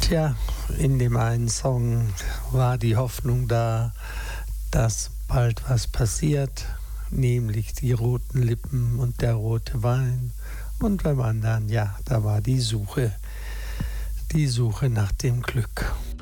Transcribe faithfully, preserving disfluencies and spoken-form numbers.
Tja, in dem einen Song war die Hoffnung da, dass bald was passiert, nämlich die roten Lippen und der rote Wein. Und beim anderen, ja, da war die Suche, die Suche nach dem Glück.